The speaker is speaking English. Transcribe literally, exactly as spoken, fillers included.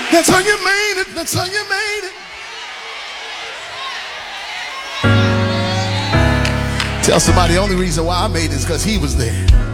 That's how you made it. That's how you made it. Tell somebody the only reason why I made it is because he was there.